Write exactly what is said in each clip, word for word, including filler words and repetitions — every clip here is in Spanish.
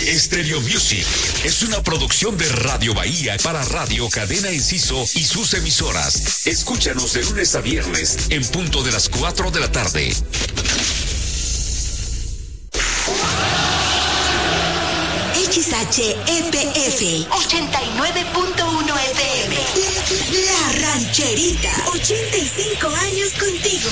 Stereo Music es una producción de Radio Bahía para Radio Cadena Enciso y sus emisoras. Escúchanos de lunes a viernes en punto de las cuatro de la tarde. X H E P F ochenta y nueve punto uno F M. La Rancherita. ochenta y cinco años contigo.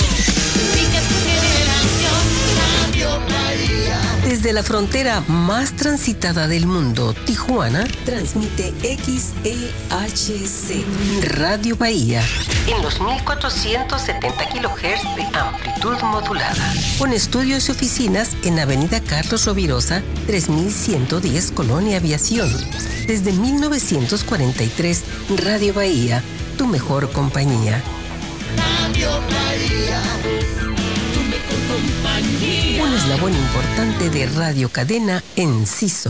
Desde la frontera más transitada del mundo, Tijuana, transmite X E H C, Radio Bahía, en los mil cuatrocientos setenta kilohertz de amplitud modulada. Con estudios y oficinas en Avenida Carlos Rovirosa, tres mil ciento diez, Colonia Aviación. Desde mil novecientos cuarenta y tres, Radio Bahía, tu mejor compañía. Radio Bahía. Un eslabón importante de Radio Cadena Enciso.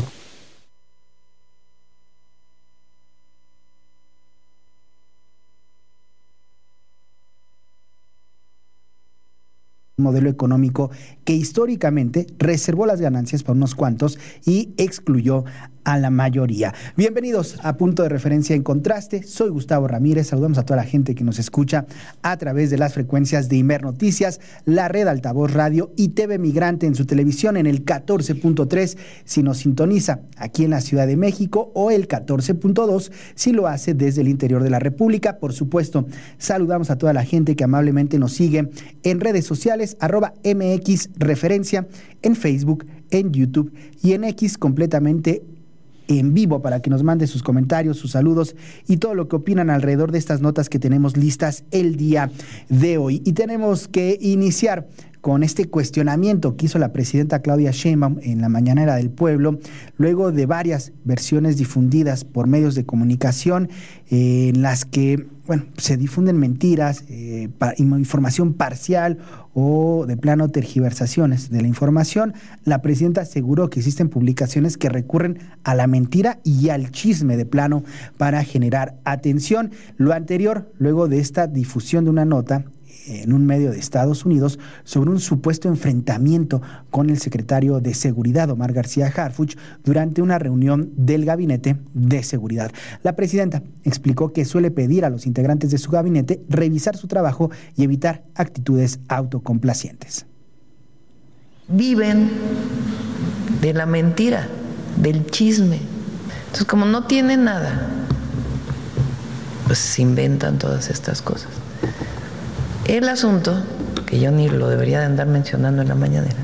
Modelo económico que históricamente reservó las ganancias para unos cuantos y excluyó a la mayoría. Bienvenidos a Punto de Referencia en Contraste. Soy Gustavo Ramírez. Saludamos a toda la gente que nos escucha a través de las frecuencias de Imer Noticias, la red Altavoz Radio y T V Migrante en su televisión en el catorce punto tres si nos sintoniza aquí en la Ciudad de México, o el catorce punto dos si lo hace desde el interior de la República. Por supuesto, saludamos a toda la gente que amablemente nos sigue en redes sociales, arroba M X Referencia, en Facebook, en YouTube y en X completamente en vivo, para que nos mande sus comentarios, sus saludos y todo lo que opinan alrededor de estas notas que tenemos listas el día de hoy. Y tenemos que iniciar con este cuestionamiento que hizo la presidenta Claudia Sheinbaum en la Mañanera del Pueblo, luego de varias versiones difundidas por medios de comunicación eh, en las que, bueno, se difunden mentiras, eh, pa- información parcial o de plano tergiversaciones de la información. La presidenta aseguró que existen publicaciones que recurren a la mentira y al chisme de plano para generar atención. Lo anterior, luego de esta difusión de una nota en un medio de Estados Unidos sobre un supuesto enfrentamiento con el secretario de Seguridad, Omar García Harfuch, durante una reunión del Gabinete de Seguridad. La presidenta explicó que suele pedir a los integrantes de su gabinete revisar su trabajo y evitar actitudes autocomplacientes. Viven de la mentira, del chisme. Entonces, como no tienen nada, pues se inventan todas estas cosas. El asunto, que yo ni lo debería de andar mencionando en la mañanera,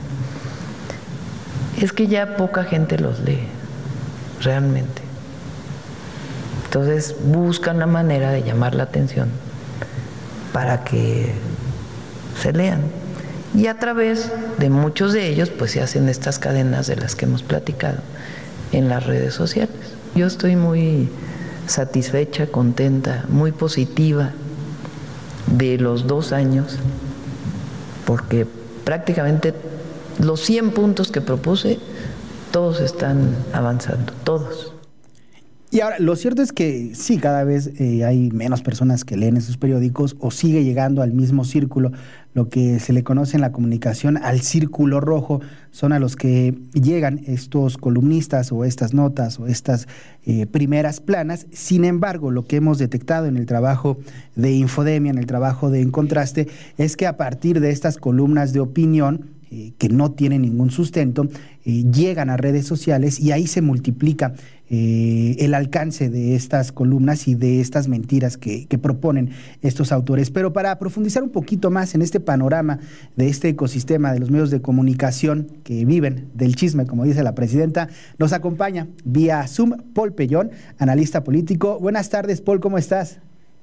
es que ya poca gente los lee, realmente. Entonces buscan la manera de llamar la atención para que se lean. Y a través de muchos de ellos, pues se hacen estas cadenas de las que hemos platicado en las redes sociales. Yo estoy muy satisfecha, contenta, muy positiva de los dos años, porque prácticamente los cien puntos que propuse, todos están avanzando, todos. Y ahora, lo cierto es que sí, cada vez eh, hay menos personas que leen esos periódicos, o sigue llegando al mismo círculo, lo que se le conoce en la comunicación al círculo rojo, son a los que llegan estos columnistas o estas notas o estas eh, primeras planas. Sin embargo, lo que hemos detectado en el trabajo de Infodemia, en el trabajo de En Contraste, es que a partir de estas columnas de opinión, eh, que no tienen ningún sustento, eh, llegan a redes sociales y ahí se multiplica eh, el alcance de estas columnas y de estas mentiras que, que proponen estos autores. Pero para profundizar un poquito más en este panorama de este ecosistema de los medios de comunicación que viven del chisme, como dice la presidenta, nos acompaña vía Zoom Paul Pellón, analista político. Buenas tardes, Paul, ¿cómo estás?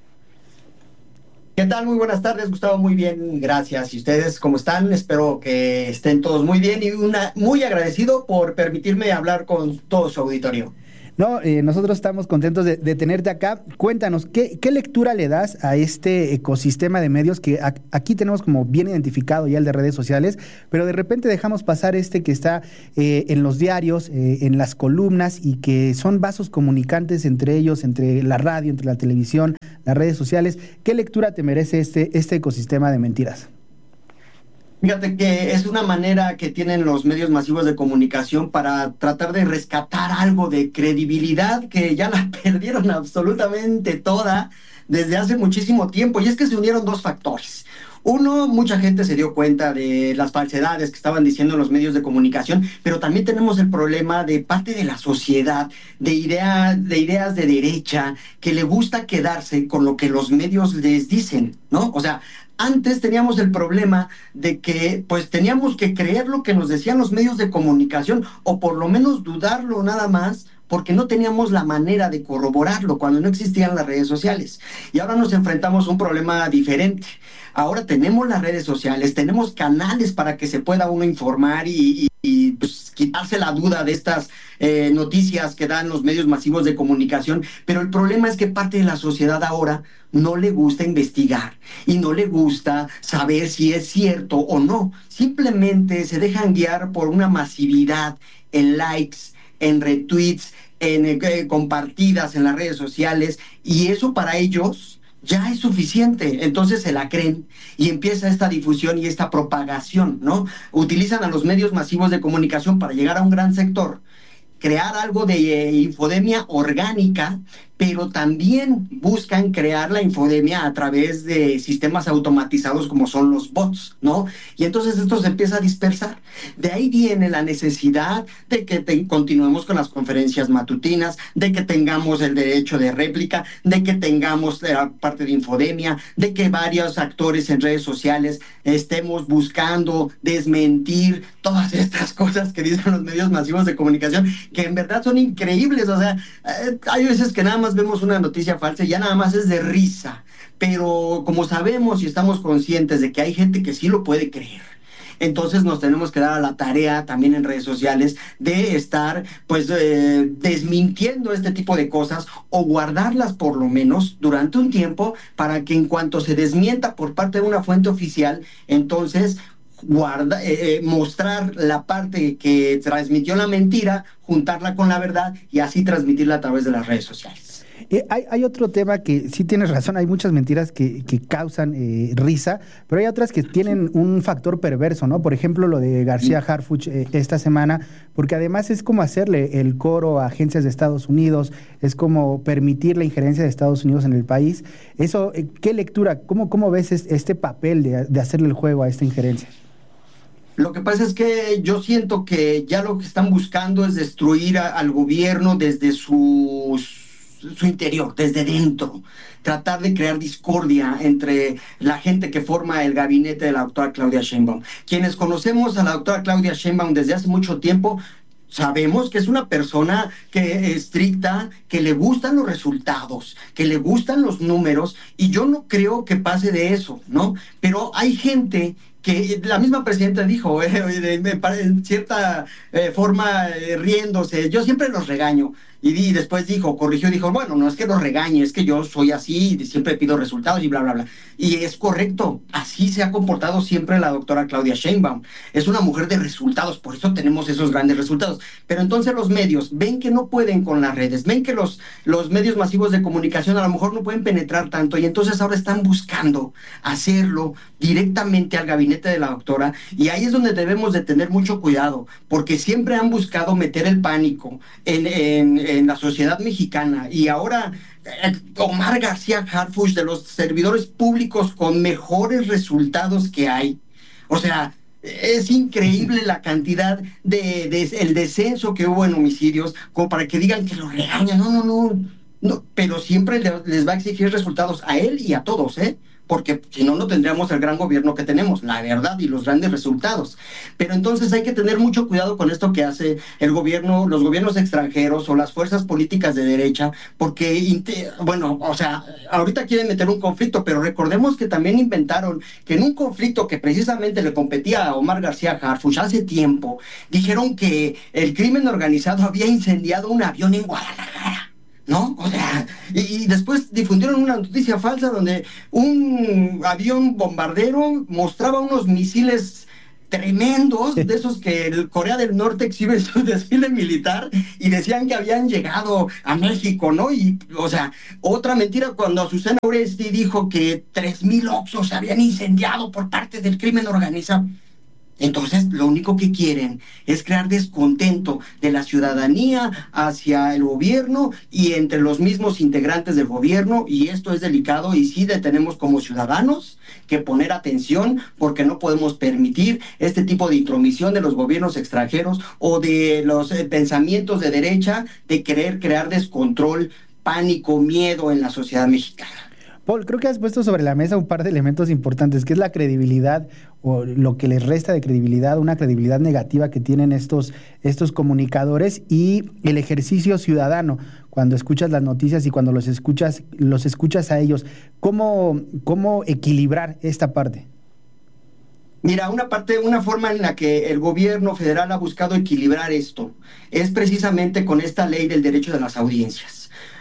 ¿Qué tal? Muy buenas tardes, Gustavo. Muy bien, gracias. ¿Y ustedes cómo están? Espero que estén todos muy bien y una, muy agradecido por permitirme hablar con todo su auditorio. No, eh, nosotros estamos contentos de, de tenerte acá. Cuéntanos, ¿qué, ¿qué lectura le das a este ecosistema de medios que a, aquí tenemos como bien identificado ya el de redes sociales, pero de repente dejamos pasar este que está eh, en los diarios, eh, en las columnas, y que son vasos comunicantes entre ellos, entre la radio, entre la televisión, las redes sociales? ¿Qué lectura te merece este, este ecosistema de mentiras? Fíjate que es una manera que tienen los medios masivos de comunicación para tratar de rescatar algo de credibilidad que ya la perdieron absolutamente toda desde hace muchísimo tiempo. Y es que se unieron dos factores. Uno, mucha gente se dio cuenta de las falsedades que estaban diciendo los medios de comunicación, pero también tenemos el problema de parte de la sociedad, de, idea, de ideas de derecha, que le gusta quedarse con lo que los medios les dicen, ¿no? O sea, antes teníamos el problema de que pues teníamos que creer lo que nos decían los medios de comunicación, o por lo menos dudarlo nada más, porque no teníamos la manera de corroborarlo cuando no existían las redes sociales. Y ahora nos enfrentamos a un problema diferente. Ahora tenemos las redes sociales, tenemos canales para que se pueda uno informar y, y, y pues, quitarse la duda de estas eh, noticias que dan los medios masivos de comunicación, pero el problema es que parte de la sociedad ahora no le gusta investigar y no le gusta saber si es cierto o no. Simplemente se dejan guiar por una masividad en likes, en retweets, en eh, compartidas en las redes sociales, y eso para ellos ya es suficiente. Entonces se la creen y empieza esta difusión y esta propagación, ¿no? Utilizan a los medios masivos de comunicación para llegar a un gran sector, crear algo de eh, infodemia orgánica, pero también buscan crear la infodemia a través de sistemas automatizados como son los bots, ¿no? Y entonces esto se empieza a dispersar. De ahí viene la necesidad de que te, continuemos con las conferencias matutinas, de que tengamos el derecho de réplica, de que tengamos la parte de infodemia, de que varios actores en redes sociales estemos buscando desmentir todas estas cosas que dicen los medios masivos de comunicación, que en verdad son increíbles. O sea, eh, hay veces que nada más vemos una noticia falsa y ya nada más es de risa, pero como sabemos y estamos conscientes de que hay gente que sí lo puede creer, entonces nos tenemos que dar a la tarea también en redes sociales de estar pues eh, desmintiendo este tipo de cosas, o guardarlas por lo menos durante un tiempo, para que en cuanto se desmienta por parte de una fuente oficial, entonces guarda, eh, mostrar la parte que transmitió la mentira, juntarla con la verdad y así transmitirla a través de las redes sociales. Eh, hay, hay otro tema que sí tienes razón, hay muchas mentiras que, que causan eh, risa, pero hay otras que tienen un factor perverso, ¿no? Por ejemplo, lo de García Harfuch eh, esta semana, porque además es como hacerle el coro a agencias de Estados Unidos, es como permitir la injerencia de Estados Unidos en el país. Eso, eh, ¿qué lectura, cómo, cómo ves este papel de, de hacerle el juego a esta injerencia? Lo que pasa es que yo siento que ya lo que están buscando es destruir a, al gobierno desde sus su interior, desde dentro, tratar de crear discordia entre la gente que forma el gabinete de la doctora Claudia Sheinbaum. Quienes conocemos a la doctora Claudia Sheinbaum desde hace mucho tiempo, sabemos que es una persona que estricta, que le gustan los resultados, que le gustan los números, y yo no creo que pase de eso, ¿no? Pero hay gente que la misma presidenta dijo, eh, en cierta eh, forma, eh, riéndose, yo siempre los regaño. Y, y después dijo, corrigió, dijo, bueno, no es que los regañe, es que yo soy así, siempre pido resultados y bla, bla, bla. Y es correcto, así se ha comportado siempre la doctora Claudia Sheinbaum. Es una mujer de resultados, por eso tenemos esos grandes resultados. Pero entonces los medios ven que no pueden con las redes, ven que los, los medios masivos de comunicación a lo mejor no pueden penetrar tanto, y entonces ahora están buscando hacerlo directamente al gabinete de la doctora, y ahí es donde debemos de tener mucho cuidado, porque siempre han buscado meter el pánico en, en en la sociedad mexicana. Y ahora eh, Omar García Harfuch, de los servidores públicos con mejores resultados que hay, o sea, es increíble la cantidad de, de el descenso que hubo en homicidios, como para que digan que lo regañan. No, no, no, no, pero siempre le, les va a exigir resultados a él y a todos, ¿eh? Porque si no, no tendríamos el gran gobierno que tenemos, la verdad, y los grandes resultados. Pero entonces hay que tener mucho cuidado con esto que hace el gobierno, los gobiernos extranjeros o las fuerzas políticas de derecha, porque, bueno, o sea, ahorita quieren meter un conflicto, pero recordemos que también inventaron que en un conflicto que precisamente le competía a Omar García Harfuch hace tiempo, dijeron que el crimen organizado había incendiado un avión en Guadalajara, ¿no? O sea, y, y después difundieron una noticia falsa donde un avión bombardero mostraba unos misiles tremendos, de esos que el Corea del Norte exhibe en su desfile militar, y decían que habían llegado a México, ¿no? Y, o sea, otra mentira cuando Azucena Oresti dijo que tres mil Oxxos se habían incendiado por parte del crimen organizado. Entonces, lo único que quieren es crear descontento de la ciudadanía hacia el gobierno y entre los mismos integrantes del gobierno, y esto es delicado y sí tenemos como ciudadanos que poner atención porque no podemos permitir este tipo de intromisión de los gobiernos extranjeros o de los eh, pensamientos de derecha de querer crear descontrol, pánico, miedo en la sociedad mexicana. Paul, creo que has puesto sobre la mesa un par de elementos importantes, que es la credibilidad o lo que les resta de credibilidad, una credibilidad negativa que tienen estos, estos comunicadores, y el ejercicio ciudadano, cuando escuchas las noticias y cuando los escuchas, los escuchas a ellos. ¿Cómo, cómo equilibrar esta parte? Mira, una parte, una forma en la que el gobierno federal ha buscado equilibrar esto es precisamente con esta ley del derecho de las audiencias.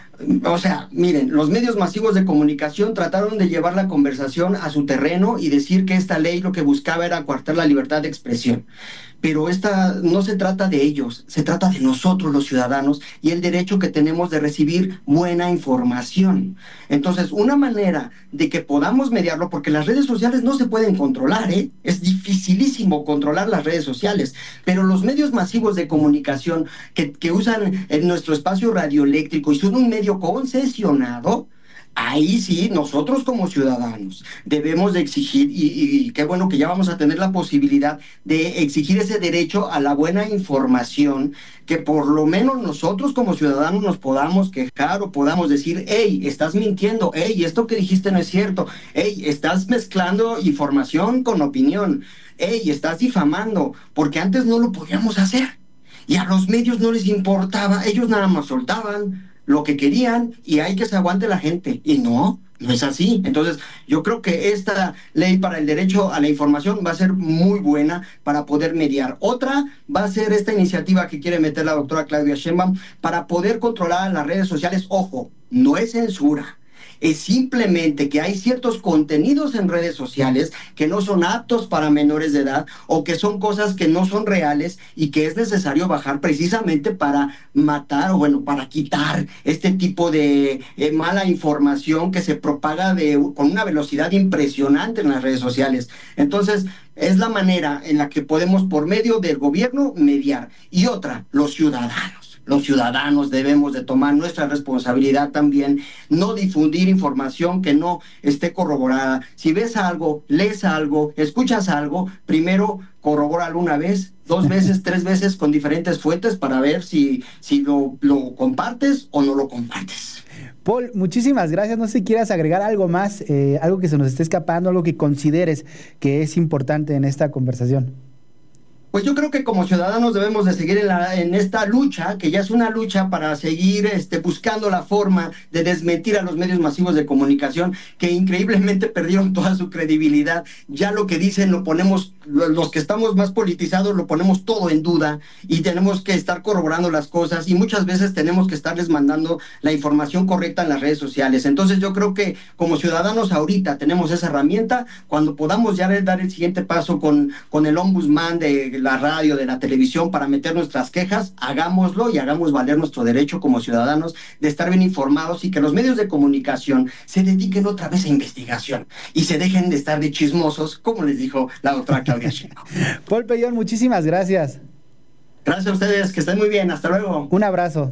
O sea, miren, los medios masivos de comunicación trataron de llevar la conversación a su terreno y decir que esta ley lo que buscaba era coartar la libertad de expresión. Pero esta no se trata de ellos, se trata de nosotros los ciudadanos y el derecho que tenemos de recibir buena información. Entonces, una manera de que podamos mediarlo, porque las redes sociales no se pueden controlar, ¿eh? Es dificilísimo controlar las redes sociales, pero los medios masivos de comunicación que, que usan en nuestro espacio radioeléctrico y son un medio concesionado, ahí sí, nosotros como ciudadanos debemos de exigir, y, y, y qué bueno que ya vamos a tener la posibilidad de exigir ese derecho a la buena información, que por lo menos nosotros como ciudadanos nos podamos quejar o podamos decir, hey, estás mintiendo, hey, esto que dijiste no es cierto, hey, estás mezclando información con opinión, hey, estás difamando, porque antes no lo podíamos hacer y a los medios no les importaba, ellos nada más soltaban lo que querían y hay que se aguante la gente. Y no, no es así. Entonces, yo creo que esta ley para el derecho a la información va a ser muy buena para poder mediar. Otra va a ser esta iniciativa que quiere meter la doctora Claudia Sheinbaum para poder controlar las redes sociales. Ojo, no es censura. Es simplemente que hay ciertos contenidos en redes sociales que no son aptos para menores de edad o que son cosas que no son reales y que es necesario bajar precisamente para matar o bueno, para quitar este tipo de eh, mala información que se propaga de, con una velocidad impresionante en las redes sociales. Entonces, es la manera en la que podemos por medio del gobierno mediar. Y otra, los ciudadanos. Los ciudadanos debemos de tomar nuestra responsabilidad también, no difundir información que no esté corroborada. Si ves algo, lees algo, escuchas algo, primero corrobóralo una vez, dos veces, tres veces con diferentes fuentes para ver si, si lo, lo compartes o no lo compartes. Paul, muchísimas gracias. No sé si quieras agregar algo más, eh, algo que se nos esté escapando, algo que consideres que es importante en esta conversación. Pues yo creo que como ciudadanos debemos de seguir en, la, en esta lucha, que ya es una lucha para seguir este, buscando la forma de desmentir a los medios masivos de comunicación, que increíblemente perdieron toda su credibilidad. Ya lo que dicen lo ponemos, los que estamos más politizados lo ponemos todo en duda y tenemos que estar corroborando las cosas y muchas veces tenemos que estarles mandando la información correcta en las redes sociales. Entonces yo creo que como ciudadanos ahorita tenemos esa herramienta. Cuando podamos ya dar el siguiente paso con, con el ombudsman de la radio, de la televisión, para meter nuestras quejas, hagámoslo y hagamos valer nuestro derecho como ciudadanos de estar bien informados y que los medios de comunicación se dediquen otra vez a investigación y se dejen de estar de chismosos, como les dijo la doctora Claudia Sheinbaum. Paul Pellón, muchísimas gracias. Gracias a ustedes, que estén muy bien, hasta luego. Un abrazo.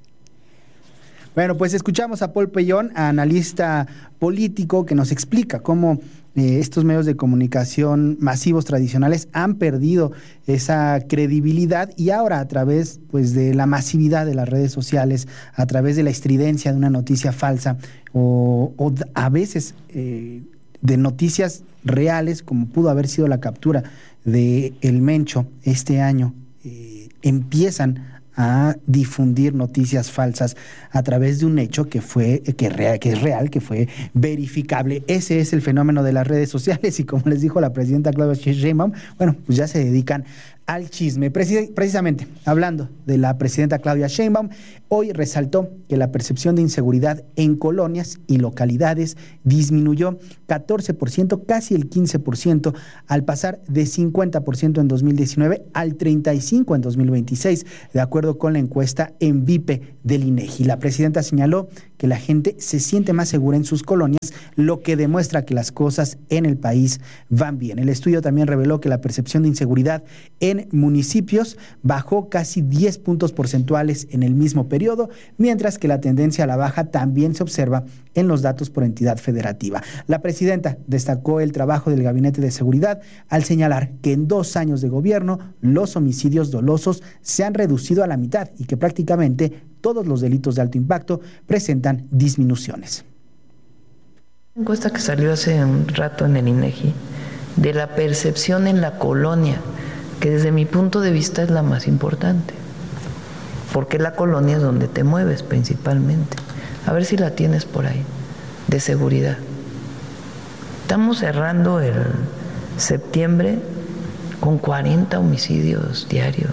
Bueno, pues escuchamos a Paul Pellón, analista político, que nos explica cómo eh, estos medios de comunicación masivos tradicionales han perdido esa credibilidad y ahora a través pues, de la masividad de las redes sociales, a través de la estridencia de una noticia falsa o, o a veces eh, de noticias reales, como pudo haber sido la captura de El Mencho este año, eh, empiezan a difundir noticias falsas a través de un hecho que fue que, rea, que es real, que fue verificable. Ese es el fenómeno de las redes sociales y como les dijo la presidenta Claudia Sheinbaum, bueno, pues ya se dedican al chisme. Precis- precisamente, hablando de la presidenta Claudia Sheinbaum, hoy resaltó que la percepción de inseguridad en colonias y localidades disminuyó catorce por ciento, casi el quince por ciento, al pasar de cincuenta por ciento en dos mil diecinueve al treinta y cinco por ciento en dos mil veintiséis, de acuerdo con la encuesta en V I P E del INEGI. La presidenta señaló que la gente se siente más segura en sus colonias, lo que demuestra que las cosas en el país van bien. El estudio también reveló que la percepción de inseguridad en municipios bajó casi diez puntos porcentuales en el mismo periodo, mientras que la tendencia a la baja también se observa en los datos por entidad federativa. La presidenta destacó el trabajo del Gabinete de Seguridad al señalar que en dos años de gobierno los homicidios dolosos se han reducido a la mitad y que prácticamente todos los delitos de alto impacto presentan disminuciones. Una encuesta que salió hace un rato en el INEGI de la percepción en la colonia, que desde mi punto de vista es la más importante, porque la colonia es donde te mueves principalmente. A ver si la tienes por ahí, de seguridad. Estamos cerrando el septiembre con cuarenta homicidios diarios.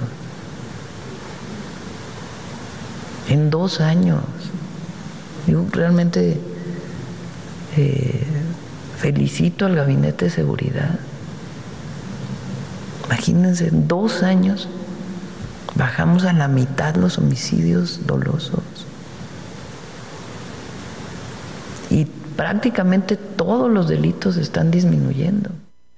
En dos años. Yo realmente eh, felicito al Gabinete de Seguridad. Imagínense, en dos años bajamos a la mitad los homicidios dolosos. Y prácticamente todos los delitos están disminuyendo.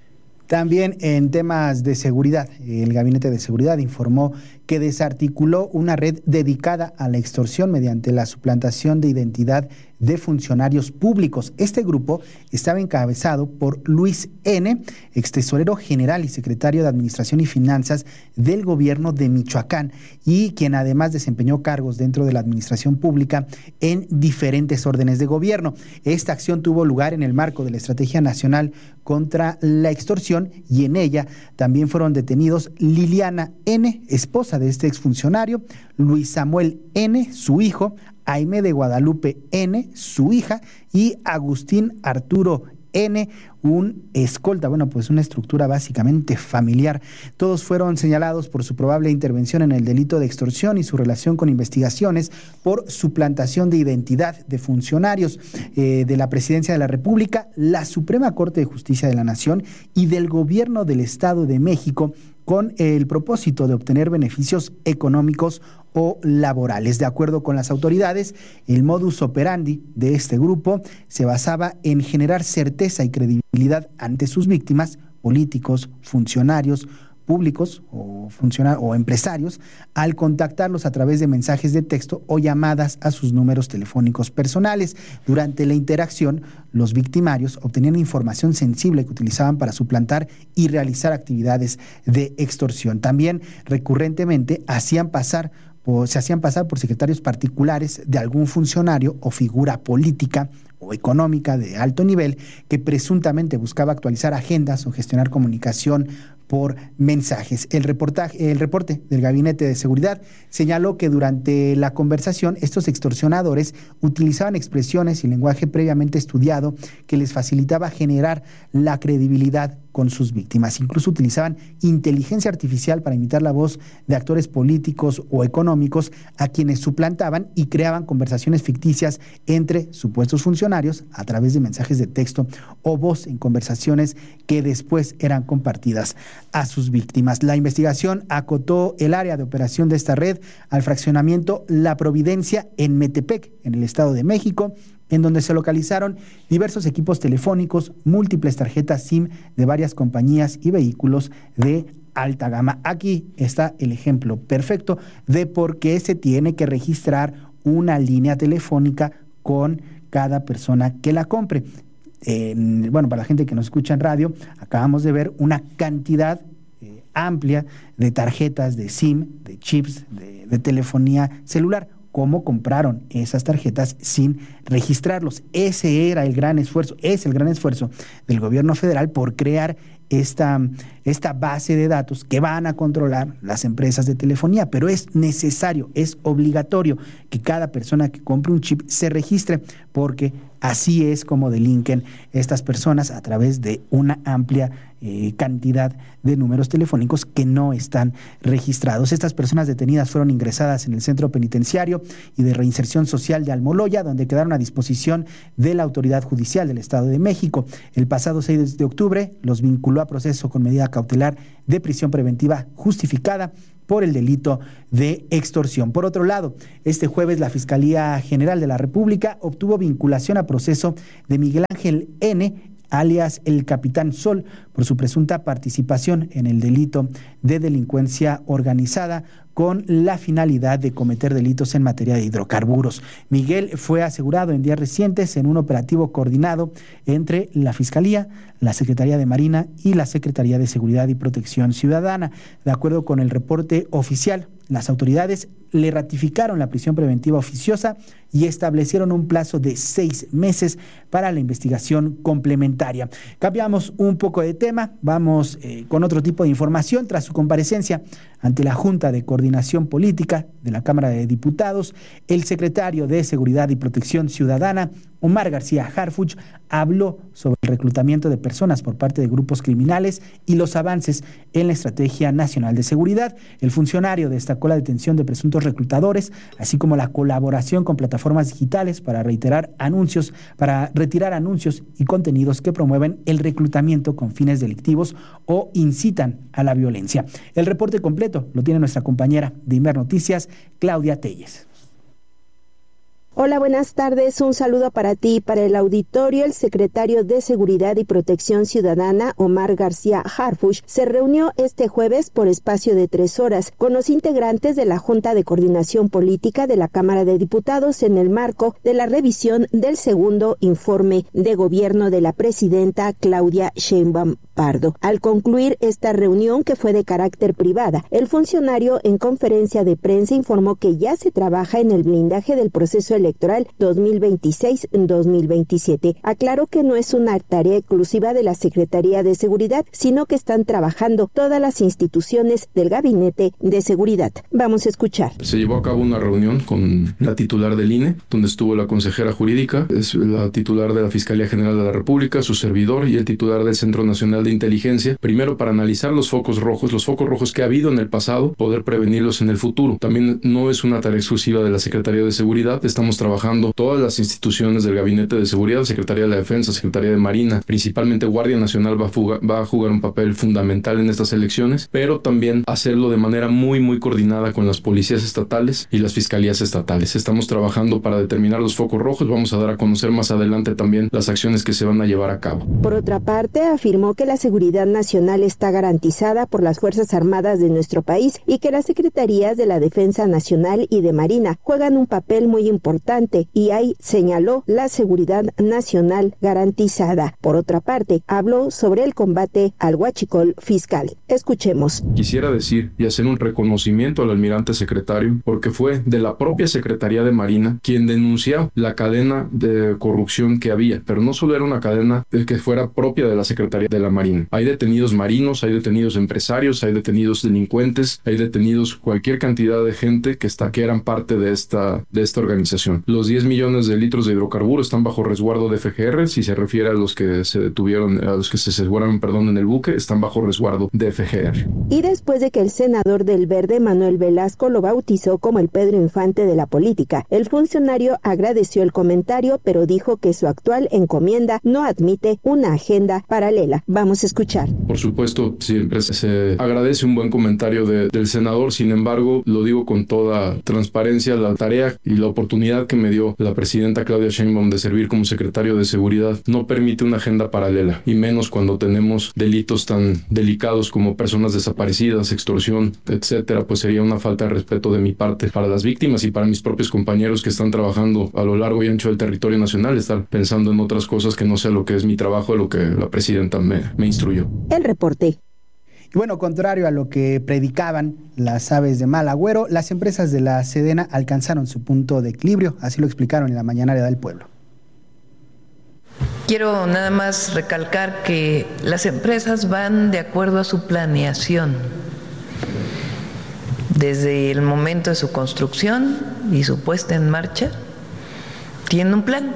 También en temas de seguridad, el Gabinete de Seguridad informó que desarticuló una red dedicada a la extorsión mediante la suplantación de identidad de funcionarios públicos. Este grupo estaba encabezado por Luis N., extesorero general y secretario de Administración y Finanzas del gobierno de Michoacán, y quien además desempeñó cargos dentro de la administración pública en diferentes órdenes de gobierno. Esta acción tuvo lugar en el marco de la Estrategia Nacional contra la Extorsión, y en ella también fueron detenidos Liliana N., esposa de este exfuncionario, Luis Samuel N., su hijo, Aime de Guadalupe N., su hija, y Agustín Arturo N., un escolta, bueno, pues una estructura básicamente familiar. Todos fueron señalados por su probable intervención en el delito de extorsión y su relación con investigaciones por suplantación de identidad de funcionarios eh, de la Presidencia de la República, la Suprema Corte de Justicia de la Nación y del Gobierno del Estado de México, con el propósito de obtener beneficios económicos o laborales. De acuerdo con las autoridades, el modus operandi de este grupo se basaba en generar certeza y credibilidad ante sus víctimas, políticos, funcionarios públicos o, funcionarios o empresarios, al contactarlos a través de mensajes de texto o llamadas a sus números telefónicos personales. Durante la interacción, los victimarios obtenían información sensible que utilizaban para suplantar y realizar actividades de extorsión. También recurrentemente hacían pasar o se hacían pasar por secretarios particulares de algún funcionario o figura política o económica de alto nivel que presuntamente buscaba actualizar agendas o gestionar comunicación por mensajes. El reportaje, el reporte del Gabinete de Seguridad señaló que durante la conversación estos extorsionadores utilizaban expresiones y lenguaje previamente estudiado que les facilitaba generar la credibilidad con sus víctimas. Incluso utilizaban inteligencia artificial para imitar la voz de actores políticos o económicos a quienes suplantaban y creaban conversaciones ficticias entre supuestos funcionarios a través de mensajes de texto o voz en conversaciones que después eran compartidas a sus víctimas. La investigación acotó el área de operación de esta red al fraccionamiento La Providencia en Metepec, en el Estado de México, en donde se localizaron diversos equipos telefónicos, múltiples tarjetas SIM de varias compañías y vehículos de alta gama. Aquí está el ejemplo perfecto de por qué se tiene que registrar una línea telefónica con cada persona que la compre. Eh, bueno, para la gente que nos escucha en radio, acabamos de ver una cantidad eh, amplia de tarjetas de SIM, de chips, de, de telefonía celular. ¿Cómo compraron esas tarjetas sin registrarlos? Ese era el gran esfuerzo, es el gran esfuerzo del gobierno federal por crear esta, esta base de datos que van a controlar las empresas de telefonía, pero es necesario, es obligatorio que cada persona que compre un chip se registre, porque así es como delinquen estas personas a través de una amplia eh, cantidad de números telefónicos que no están registrados. Estas personas detenidas fueron ingresadas en el Centro Penitenciario y de Reinserción Social de Almoloya, donde quedaron a disposición de la Autoridad Judicial del Estado de México. El pasado seis de octubre los vinculó a proceso con medida cautelar de prisión preventiva justificada por el delito de extorsión. Por otro lado, este jueves la Fiscalía General de la República obtuvo vinculación a proceso de Miguel Ángel N., alias el Capitán Sol, por su presunta participación en el delito de delincuencia organizada con la finalidad de cometer delitos en materia de hidrocarburos. Miguel fue asegurado en días recientes en un operativo coordinado entre la Fiscalía, la Secretaría de Marina y la Secretaría de Seguridad y Protección Ciudadana. De acuerdo con el reporte oficial, las autoridades le ratificaron la prisión preventiva oficiosa y establecieron un plazo de seis meses para la investigación complementaria. Cambiamos un poco de tema, vamos eh, con otro tipo de información. Tras su comparecencia ante la Junta de Coordinación Política de la Cámara de Diputados, el secretario de Seguridad y Protección Ciudadana, Omar García Harfuch, habló sobre el reclutamiento de personas por parte de grupos criminales y los avances en la Estrategia Nacional de Seguridad. El funcionario destacó la detención de presuntos reclutadores, así como la colaboración con plataformas digitales para reiterar anuncios, para retirar anuncios y contenidos que promueven el reclutamiento con fines delictivos o incitan a la violencia. El reporte completo lo tiene nuestra compañera de Imer Noticias, Claudia Telles. Hola, buenas tardes. Un saludo para ti y para el auditorio. El secretario de Seguridad y Protección Ciudadana, Omar García Harfuch, se reunió este jueves por espacio de tres horas con los integrantes de la Junta de Coordinación Política de la Cámara de Diputados en el marco de la revisión del segundo informe de gobierno de la presidenta Claudia Sheinbaum Pardo. Al concluir esta reunión, que fue de carácter privada, el funcionario en conferencia de prensa informó que ya se trabaja en el blindaje del proceso electoral dos mil veintiséis dos mil veintisiete. Aclaró que no es una tarea exclusiva de la Secretaría de Seguridad, sino que están trabajando todas las instituciones del Gabinete de Seguridad. Vamos a escuchar. Se llevó a cabo una reunión con la titular del I N E, donde estuvo la consejera jurídica, es la titular de la Fiscalía General de la República, su servidor y el titular del Centro Nacional de Inteligencia, primero para analizar los focos rojos, los focos rojos que ha habido en el pasado, poder prevenirlos en el futuro. También no es una tarea exclusiva de la Secretaría de Seguridad, estamos trabajando todas las instituciones del Gabinete de Seguridad, Secretaría de la Defensa, Secretaría de Marina, principalmente Guardia Nacional va a, fuga, va a jugar un papel fundamental en estas elecciones, pero también hacerlo de manera muy muy coordinada con las policías estatales y las fiscalías estatales. Estamos trabajando para determinar los focos rojos, vamos a dar a conocer más adelante también las acciones que se van a llevar a cabo. Por otra parte, afirmó que la seguridad nacional está garantizada por las Fuerzas Armadas de nuestro país y que las Secretarías de la Defensa Nacional y de Marina juegan un papel muy importante y ahí señaló la seguridad nacional garantizada. Por otra parte, habló sobre el combate al huachicol fiscal. Escuchemos. Quisiera decir y hacer un reconocimiento al almirante secretario porque fue de la propia Secretaría de Marina quien denunció la cadena de corrupción que había, pero no solo era una cadena que fuera propia de la Secretaría de la Marina. Hay detenidos marinos, hay detenidos empresarios, hay detenidos delincuentes, hay detenidos cualquier cantidad de gente que está que eran parte de esta de esta organización. Los diez millones de litros de hidrocarburos están bajo resguardo de F G R, si se refiere a los que se detuvieron, a los que se aseguraron, perdón, en el buque, están bajo resguardo de F G R. Y después de que el senador del Verde, Manuel Velasco, lo bautizó como el Pedro Infante de la política, el funcionario agradeció el comentario, pero dijo que su actual encomienda no admite una agenda paralela. Vamos a escuchar. Por supuesto, siempre se agradece un buen comentario de, del senador, sin embargo, lo digo con toda transparencia, la tarea y la oportunidad que me dio la presidenta Claudia Sheinbaum de servir como secretario de Seguridad no permite una agenda paralela, y menos cuando tenemos delitos tan delicados como personas desaparecidas, extorsión, etcétera, pues sería una falta de respeto de mi parte para las víctimas y para mis propios compañeros que están trabajando a lo largo y ancho del territorio nacional, estar pensando en otras cosas que no sea lo que es mi trabajo, lo que la presidenta me, me instruyó. El reporte. Y bueno, contrario a lo que predicaban las aves de mal agüero, las empresas de la Sedena alcanzaron su punto de equilibrio, así lo explicaron en la mañanera del pueblo. Quiero nada más recalcar que las empresas van de acuerdo a su planeación. Desde el momento de su construcción y su puesta en marcha, tienen un plan.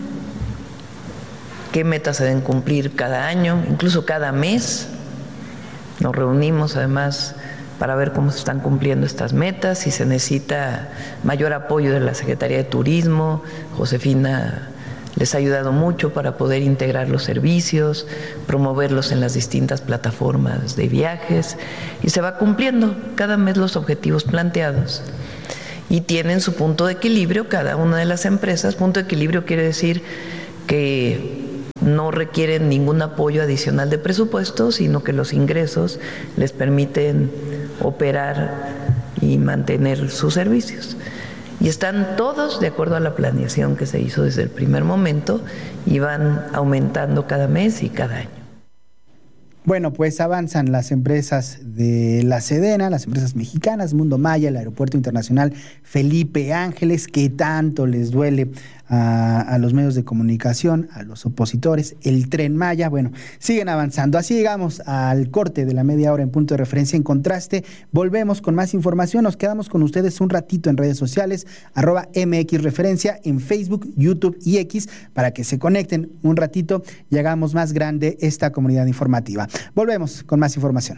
¿Qué metas se deben cumplir cada año, incluso cada mes? Nos reunimos además para ver cómo se están cumpliendo estas metas, si se necesita mayor apoyo de la Secretaría de Turismo. Josefina Les ha ayudado mucho para poder integrar los servicios, promoverlos en las distintas plataformas de viajes y se va cumpliendo cada mes los objetivos planteados. Y tienen su punto de equilibrio cada una de las empresas. Punto de equilibrio quiere decir que no requieren ningún apoyo adicional de presupuesto, sino que los ingresos les permiten operar y mantener sus servicios. Y están todos de acuerdo a la planeación que se hizo desde el primer momento y van aumentando cada mes y cada año. Bueno, pues avanzan las empresas de la Sedena, las empresas mexicanas, Mundo Maya, el Aeropuerto Internacional Felipe Ángeles, que tanto les duele a, a los medios de comunicación, a los opositores, el Tren Maya. Bueno, siguen avanzando. Así llegamos al corte de la media hora en Punto de Referencia en Contraste. Volvemos con más información. Nos quedamos con ustedes un ratito en redes sociales, arroba M X Referencia en Facebook, YouTube y X, para que se conecten un ratito y hagamos más grande esta comunidad informativa. Volvemos con más información.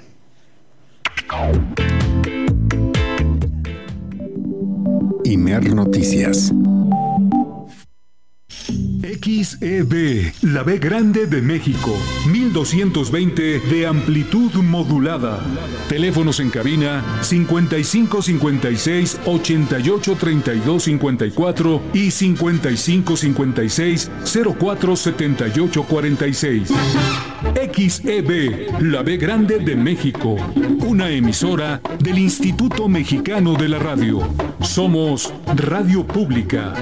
Imer Noticias. X E B, la B grande de México, mil doscientos veinte de amplitud modulada. Teléfonos en cabina cincuenta y cinco cincuenta y seis ochenta y ocho treinta y dos cincuenta y cuatro y cincuenta y cinco cincuenta y seis cero cuatro setenta y ocho cuarenta y seis. X E B, la B grande de México, una emisora del Instituto Mexicano de la Radio. Somos Radio Pública.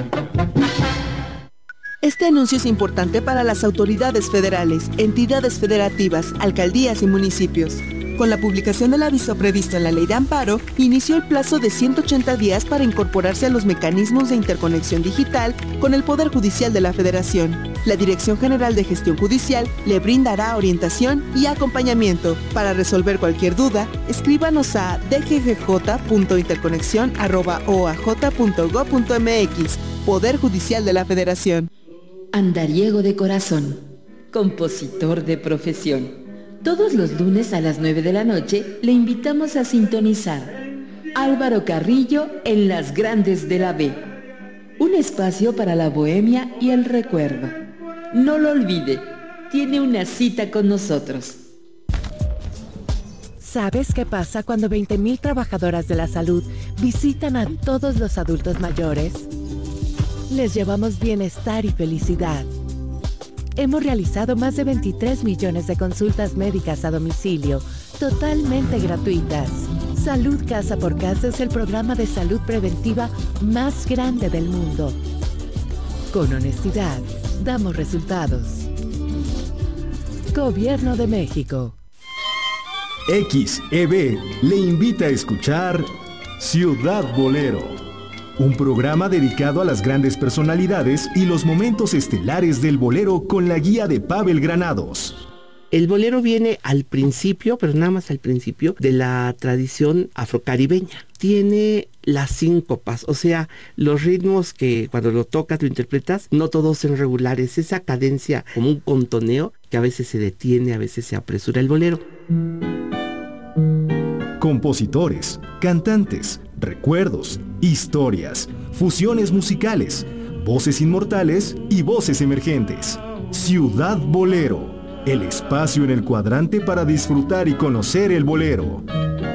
Este anuncio es importante para las autoridades federales, entidades federativas, alcaldías y municipios. Con la publicación del aviso previsto en la Ley de Amparo, inició el plazo de ciento ochenta días para incorporarse a los mecanismos de interconexión digital con el Poder Judicial de la Federación. La Dirección General de Gestión Judicial le brindará orientación y acompañamiento. Para resolver cualquier duda, escríbanos a d g g j punto interconexión arroba o a j punto gob punto m x. Poder Judicial de la Federación. Andariego de corazón, compositor de profesión. Todos los lunes a las nueve de la noche le invitamos a sintonizar Álvaro Carrillo en Las Grandes de la B. Un espacio para la bohemia y el recuerdo. No lo olvide, tiene una cita con nosotros. ¿Sabes qué pasa cuando veinte mil trabajadoras de la salud visitan a todos los adultos mayores? Les llevamos bienestar y felicidad. Hemos realizado más de veintitrés millones de consultas médicas a domicilio, totalmente gratuitas. Salud Casa por Casa es el programa de salud preventiva más grande del mundo. Con honestidad, damos resultados. Gobierno de México. X E B le invita a escuchar Ciudad Bolero, un programa dedicado a las grandes personalidades y los momentos estelares del bolero con la guía de Pavel Granados. El bolero viene al principio, pero nada más al principio, de la tradición afrocaribeña. Tiene las síncopas, o sea, los ritmos que cuando lo tocas, lo interpretas, no todos son regulares. Esa cadencia como un contoneo que a veces se detiene, a veces se apresura el bolero. Compositores, cantantes, recuerdos, historias, fusiones musicales, voces inmortales y voces emergentes. Ciudad Bolero, el espacio en el cuadrante para disfrutar y conocer el bolero.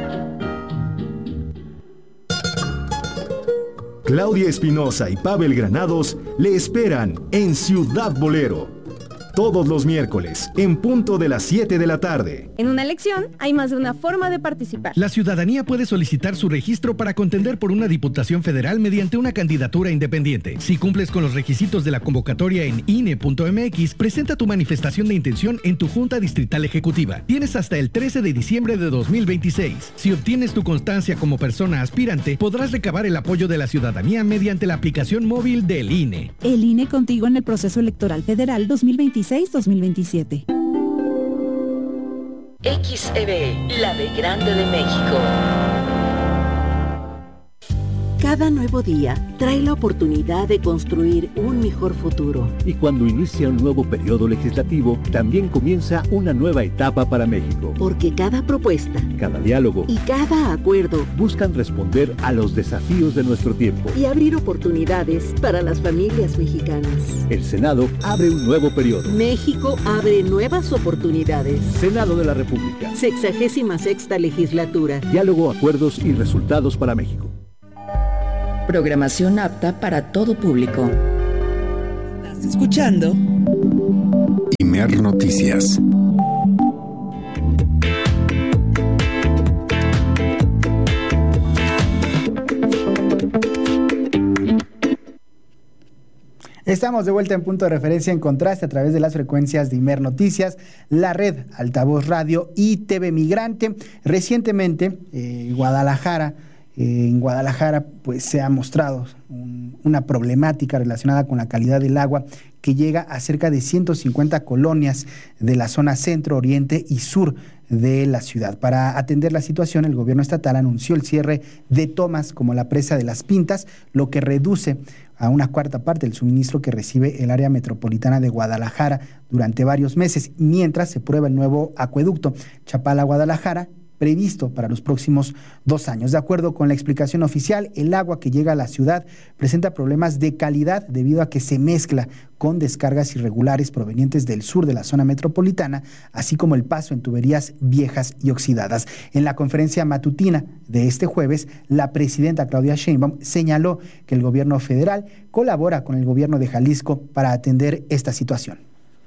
Claudia Espinosa y Pavel Granados le esperan en Ciudad Bolero. Todos los miércoles, en punto de las siete de la tarde. En una elección hay más de una forma de participar. La ciudadanía puede solicitar su registro para contender por una diputación federal mediante una candidatura independiente. Si cumples con los requisitos de la convocatoria en I N E punto m x, presenta tu manifestación de intención en tu Junta Distrital Ejecutiva. Tienes hasta el trece de diciembre de dos mil veintiséis. Si obtienes tu constancia como persona aspirante, podrás recabar el apoyo de la ciudadanía mediante la aplicación móvil del I N E. El I N E contigo en el proceso electoral federal dos mil veintiséis dos mil veintisiete. X E B, la B grande de México. Cada nuevo día trae la oportunidad de construir un mejor futuro. Y cuando inicia un nuevo periodo legislativo, también comienza una nueva etapa para México. Porque cada propuesta, cada diálogo y cada acuerdo buscan responder a los desafíos de nuestro tiempo y abrir oportunidades para las familias mexicanas. El Senado abre un nuevo periodo. México abre nuevas oportunidades. Senado de la República. Sexagésima sexta legislatura. Diálogo, acuerdos y resultados para México. Programación apta para todo público. ¿Estás escuchando? Imer Noticias. Estamos de vuelta en Punto de Referencia en Contraste a través de las frecuencias de Imer Noticias, la red Altavoz Radio y T V Migrante. Recientemente, eh, Guadalajara, eh, en Guadalajara, pues se ha mostrado un, una problemática relacionada con la calidad del agua que llega a cerca de ciento cincuenta colonias de la zona centro, oriente y sur de la ciudad. Para atender la situación, el gobierno estatal anunció el cierre de tomas como la presa de Las Pintas, lo que reduce a una cuarta parte el suministro que recibe el área metropolitana de Guadalajara durante varios meses, mientras se prueba el nuevo acueducto Chapala-Guadalajara, previsto para los próximos dos años. De acuerdo con la explicación oficial, el agua que llega a la ciudad presenta problemas de calidad debido a que se mezcla con descargas irregulares provenientes del sur de la zona metropolitana, así como el paso en tuberías viejas y oxidadas. En la conferencia matutina de este jueves, la presidenta Claudia Sheinbaum señaló que el gobierno federal colabora con el gobierno de Jalisco para atender esta situación.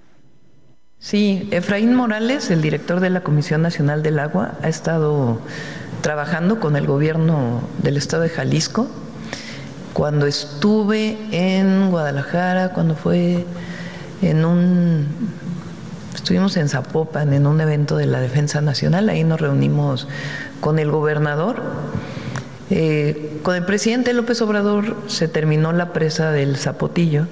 Sí, Efraín Morales, el director de la Comisión Nacional del Agua, ha estado trabajando con el gobierno del estado de Jalisco. Cuando estuve en Guadalajara, cuando fue en un... Estuvimos en Zapopan, en un evento de la Defensa Nacional, ahí nos reunimos con el gobernador. Eh, con el presidente López Obrador se terminó la presa del Zapotillo